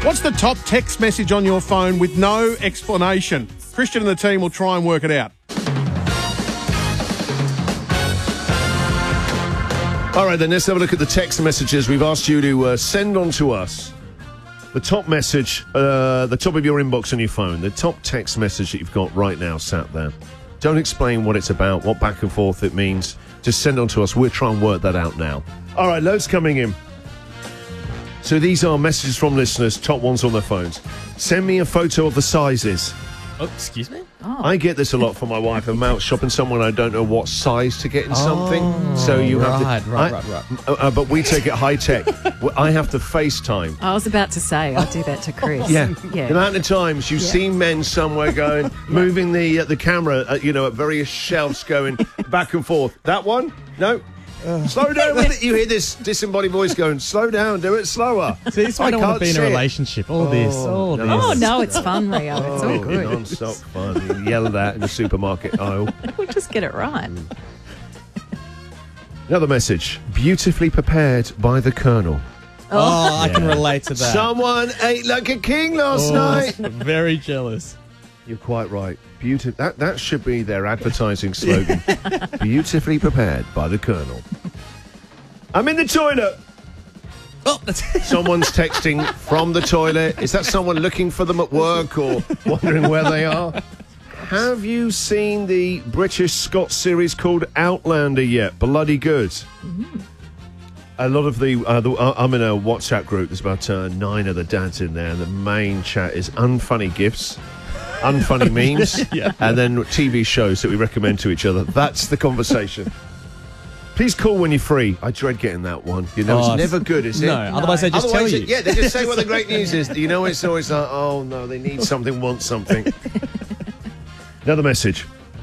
What's the top text message on your phone with no explanation? Christian and the team will try and work it out. All right, then let's have a look at the text messages. We've asked you to send on to us the top message, the top of your inbox on your phone, the top text message that you've got right now sat there. Don't explain what it's about, what back and forth it means. Just send on to us. We'll try and work that out now. All right, loads coming in. So these are messages from listeners, top ones on their phones. Send me a photo of the sizes. Oh, excuse me? Oh. I get this a lot from my wife. I'm out shopping somewhere and I don't know what size to get in something. So you have to... Right. But we take it high tech. I have to FaceTime. I was about to say, I do that to Chris. Yeah. The amount of times you've seen men somewhere going, moving the camera, at various shelves going back and forth. That one? No. Slow down with it. You hear this disembodied voice going, slow down, do it slower. See, this is why I don't want to be in a relationship. All this. Oh, no, it's fun, Rio. It's all good. Non-stop fun. You yell that in the supermarket aisle. We'll just get it right. Another message. Beautifully prepared by the Colonel. Oh, I can relate to that. Someone ate like a king last night. Very jealous. You're quite right. That should be their advertising slogan. Beautifully prepared by the Colonel. I'm in the toilet. Oh, that's Someone's texting from the toilet. Is that someone looking for them at work or wondering where they are? Have you seen the British Scott series called Outlander yet? Bloody good. Mm-hmm. A lot of I'm in a WhatsApp group. There's about 9 of the dads in there, and the main chat is unfunny gifs, unfunny memes, and then TV shows that we recommend to each other. That's the conversation. Please call when you're free. I dread getting that one. It's never good, is it? No, otherwise they just tell you. Yeah, they just say what the great news is. It's always like, oh no, they need something, want something. Another message.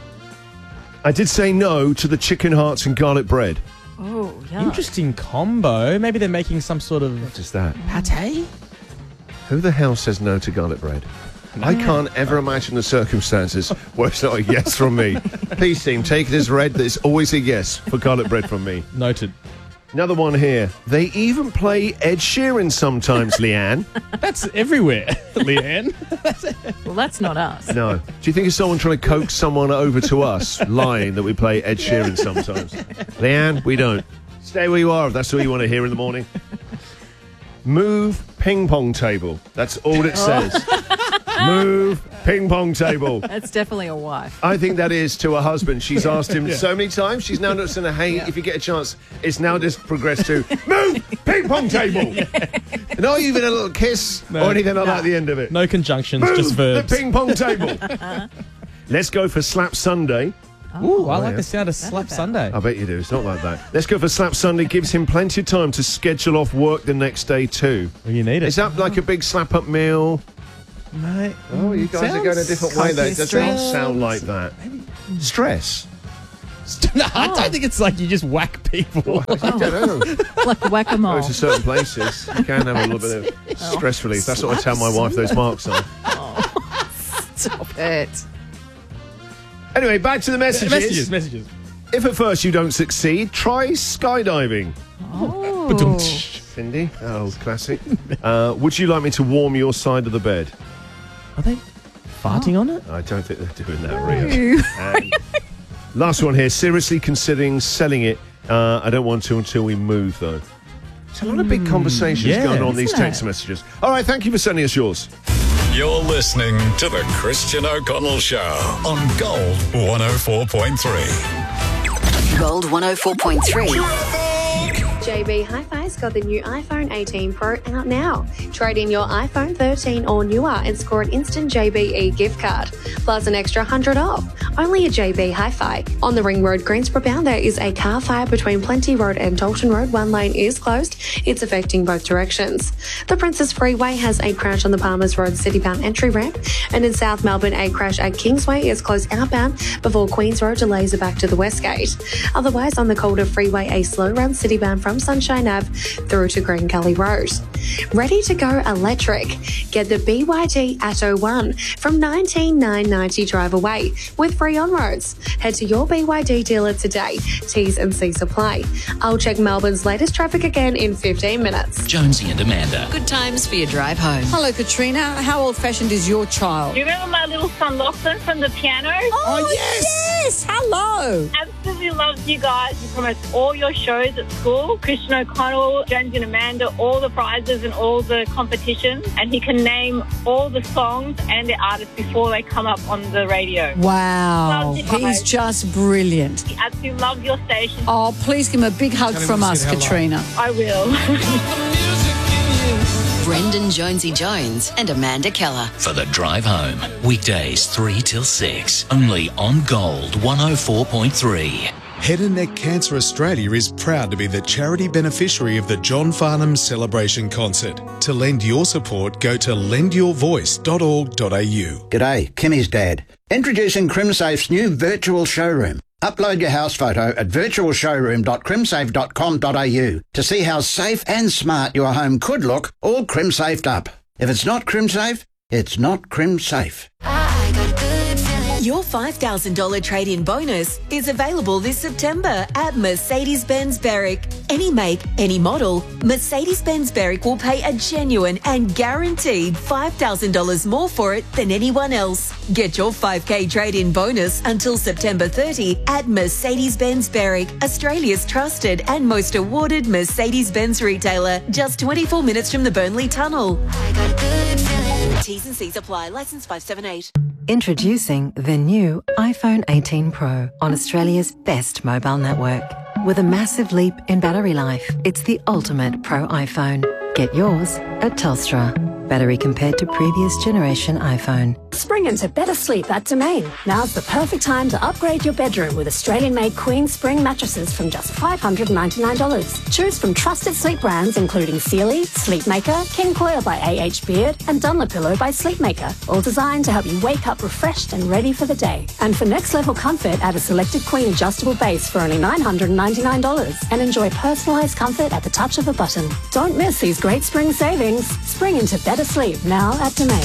I did say no to the chicken hearts and garlic bread. Oh, yeah. Interesting combo. Maybe they're making some sort of... What is that? Pate? Who the hell says no to garlic bread? I can't ever imagine the circumstances where it's not a yes from me. Please, team, take it as read that it's always a yes for garlic bread from me. Noted. Another one here. They even play Ed Sheeran sometimes, Leanne. That's everywhere, Leanne. Well, that's not us. No. Do you think it's someone trying to coax someone over to us, lying that we play Ed Sheeran sometimes? Leanne, we don't. Stay where you are if that's all you want to hear in the morning. Move ping pong table. That's all it says. Move ping pong table. That's definitely a wife. I think that is to her husband. She's asked him so many times. She's now not saying, hey, if you get a chance, it's now just progressed to move ping pong table. Not even a little kiss or anything like that at the end of it. No conjunctions, Move just verbs. the ping pong table. Let's go for Slap Sunday. Ooh, I like the sound of Slap Sunday. I bet you do. It's not like that. Let's go for Slap Sunday. Gives him plenty of time to schedule off work the next day too. Well, you need it. Is that like a big slap-up meal? Mate. Oh, you guys are going a different way there. It doesn't sound like that. Stress. No, I don't think it's like you just whack people. I don't know. Like whack-a-mole. Go to certain places. You can have a little bit of stress relief. That's what I tell my wife those marks are. Stop it. Anyway, back to the messages. Messages. If at first you don't succeed, try skydiving. Oh. Cindy? Oh, classic. Would you like me to warm your side of the bed? Are they farting on it? I don't think they're doing that, Rio. And last one here. Seriously considering selling it. I don't want to until we move, though. There's a lot of big conversations going on these text messages. All right, thank you for sending us yours. You're listening to the Christian O'Connell Show on Gold 104.3. Gold 104.3. JB Hi-Fi's got the new iPhone 18 Pro out now. Trade in your iPhone 13 or newer and score an instant JBE gift card, plus an extra $100 off. Only at JB Hi-Fi. On the Ring Road, Greensboro bound, there is a car fire between Plenty Road and Dalton Road. One lane is closed. It's affecting both directions. The Princess Freeway has a crash on the Palmers Road citybound entry ramp, and in South Melbourne, a crash at Kingsway is closed outbound before Queens Road. Delays are back to the West Gate. Otherwise, on the Calder Freeway, a slow run citybound from Sunshine Ave through to Green Gully Road. Ready to go electric? Get the BYD Atto 1 from $19,990 drive away with free on-roads. Head to your BYD dealer today. T's and C's apply. I'll check Melbourne's latest traffic again in 15 minutes. Jonesy and Amanda. Good times for your drive home. Hello, Katrina. How old-fashioned is your child? Do you remember my little son Lachlan from the piano? Oh, yes! Hello! Absolutely loves you guys. He promotes all your shows at school. Christian O'Connell, Jonesy and Amanda, all the prizes and all the competitions. And he can name all the songs and the artists before they come up on the radio. Wow. Loves you guys. He's just brilliant. He absolutely loves your station. Oh, please give him a big hug from us, Katrina. I will. Brendan Jonesy Jones and Amanda Keller. For the drive home. Weekdays 3 till 6. Only on Gold 104.3. Head and Neck Cancer Australia is proud to be the charity beneficiary of the John Farnham Celebration Concert. To lend your support, go to lendyourvoice.org.au. G'day, Kimmy's dad. Introducing CrimSafe's new virtual showroom. Upload your house photo at virtualshowroom.crimsafe.com.au to see how safe and smart your home could look, all crim-safed up. If it's not crim-safe, it's not crim-safe. Your $5,000 trade-in bonus is available this September at Mercedes-Benz Berwick. Any make, any model, Mercedes-Benz Berwick will pay a genuine and guaranteed $5,000 more for it than anyone else. Get your 5K trade-in bonus until September 30 at Mercedes-Benz Berwick, Australia's trusted and most awarded Mercedes-Benz retailer, just 24 minutes from the Burnley Tunnel. T's and C's apply. Licence 578. Introducing the new iPhone 18 Pro on Australia's best mobile network. With a massive leap in battery life, it's the ultimate Pro iPhone. Get yours at Telstra. Battery compared to previous generation iPhone. Spring into better sleep at Domain. Now's the perfect time to upgrade your bedroom with Australian-made Queen Spring mattresses from just $599. Choose from trusted sleep brands including Sealy, Sleepmaker, King Coil by A.H. Beard, and Dunlopillow by Sleepmaker, all designed to help you wake up refreshed and ready for the day. And for next-level comfort, add a selected Queen adjustable base for only $999 and enjoy personalised comfort at the touch of a button. Don't miss these great spring savings. Spring into better sleep now at Domain.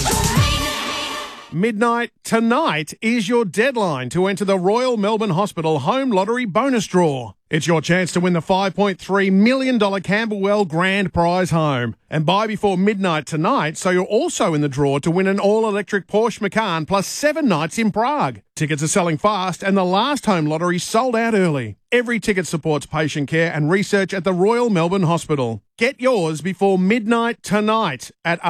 Midnight tonight is your deadline to enter the Royal Melbourne Hospital Home Lottery bonus draw. It's your chance to win the $5.3 million Camberwell Grand Prize home. And buy before midnight tonight, so you're also in the draw to win an all-electric Porsche Macan plus 7 nights in Prague. Tickets are selling fast and the last home lottery sold out early. Every ticket supports patient care and research at the Royal Melbourne Hospital. Get yours before midnight tonight at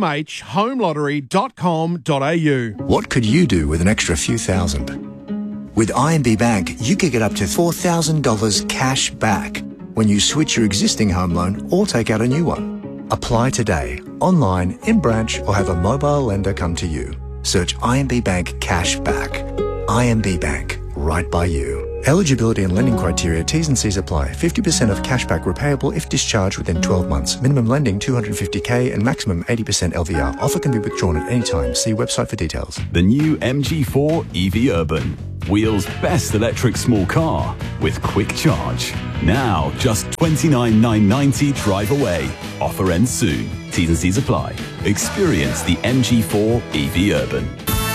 rmhhomelottery.com.au. What could you do with an extra few thousand? With IMB Bank, you could get up to $4,000 cash back when you switch your existing home loan or take out a new one. Apply today, online, in branch, or have a mobile lender come to you. Search IMB Bank Cash Back. IMB Bank, right by you. Eligibility and lending criteria, T's and C's apply. 50% of cashback repayable if discharged within 12 months. Minimum lending $250K and maximum 80% LVR. Offer can be withdrawn at any time. See website for details. The new MG4 EV Urban. Wheels' best electric small car with quick charge. Now just $29,990 drive away. Offer ends soon. T's and C's apply. Experience the MG4 EV Urban.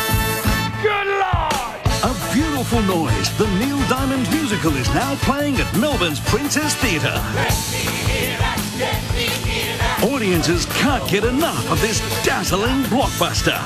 A beautiful noise. The Neil Diamond musical is now playing at Melbourne's Princess Theatre. Audiences can't get enough of this dazzling blockbuster.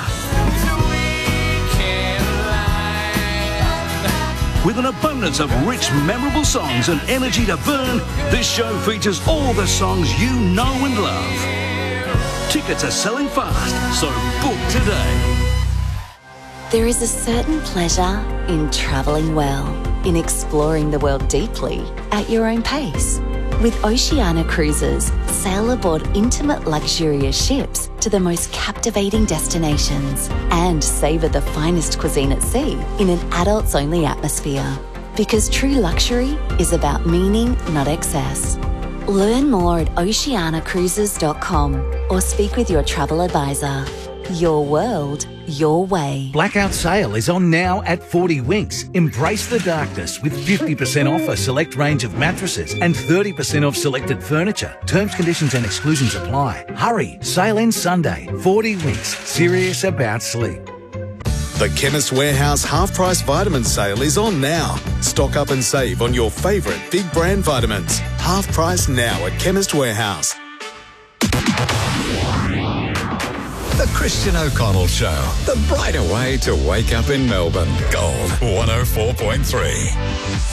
With an abundance of rich, memorable songs and energy to burn, this show features all the songs you know and love. Tickets are selling fast, so book today. There is a certain pleasure in travelling well, in exploring the world deeply at your own pace. With Oceania Cruises, sail aboard intimate, luxurious ships to the most captivating destinations and savour the finest cuisine at sea in an adults-only atmosphere. Because true luxury is about meaning, not excess. Learn more at oceanacruises.com or speak with your travel advisor. Your world, your way. Blackout sale is on now at 40 Winks. Embrace the darkness with 50% off a select range of mattresses and 30% off selected furniture. Terms, conditions and exclusions apply. Hurry, sale ends Sunday. 40 Winks, serious about sleep. The Chemist Warehouse half-price vitamin sale is on now. Stock up and save on your favourite big brand vitamins. Half price now at Chemist Warehouse. The Christian O'Connell Show, the brighter way to wake up in Melbourne. Gold 104.3.